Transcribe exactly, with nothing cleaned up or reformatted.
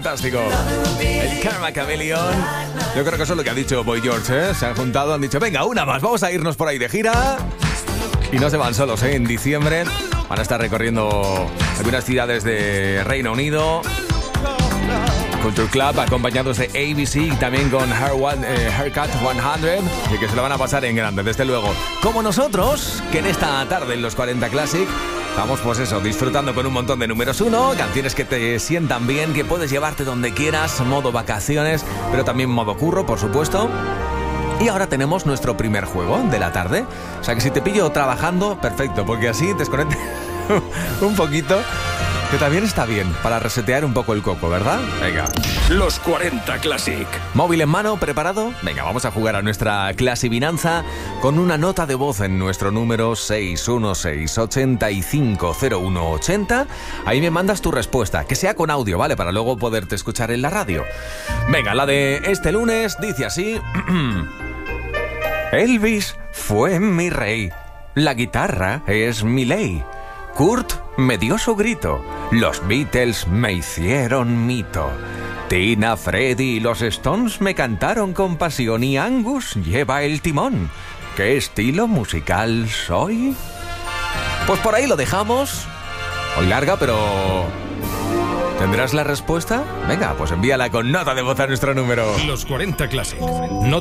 fantástico. El Karma Chameleon. Yo creo que eso es lo que ha dicho Boy George, ¿eh? Se han juntado, han dicho, venga, una más, vamos a irnos por ahí de gira. Y no se van solos, ¿eh? En diciembre van a estar recorriendo algunas ciudades de Reino Unido. Culture Club, acompañados de A B C y también con Hair One, eh, Haircut cien, y que se lo van a pasar en grande, desde luego. Como nosotros, que en esta tarde en los cuarenta Classic vamos, pues eso, disfrutando con un montón de números uno, canciones que te sientan bien, que puedes llevarte donde quieras, modo vacaciones, pero también modo curro, por supuesto. Y ahora tenemos nuestro primer juego de la tarde. O sea que si te pillo trabajando, perfecto, porque así desconecte un poquito, que también está bien para resetear un poco el coco, ¿verdad? Venga. Los cuarenta Classic. Móvil en mano, ¿preparado? Venga, vamos a jugar a nuestra clasivinanza con una nota de voz en nuestro número seis uno seis, ocho cinco cero uno ocho cero. Ahí me mandas tu respuesta, que sea con audio, ¿vale? Para luego poderte escuchar en la radio. Venga, la de este lunes dice así. Elvis fue mi rey. La guitarra es mi ley. Kurt me dio su grito. Los Beatles me hicieron mito. Tina, Freddie y los Stones me cantaron con pasión. Y Angus lleva el timón. ¿Qué estilo musical soy? Pues por ahí lo dejamos. Hoy larga, pero... ¿tendrás la respuesta? Venga, pues envíala con nota de voz a nuestro número. Los cuarenta Classic. No